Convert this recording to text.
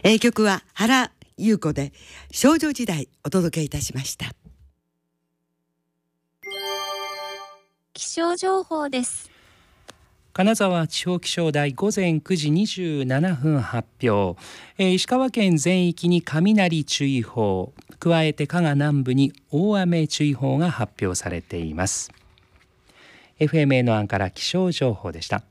曲は原優子で少女時代お届けいたしました。 気象情報です。 金沢地方気象台午前9時27分発表、石川県全域に雷注意報、加えて加賀南部に大雨注意報が発表されています。 FMN 案から気象情報でした。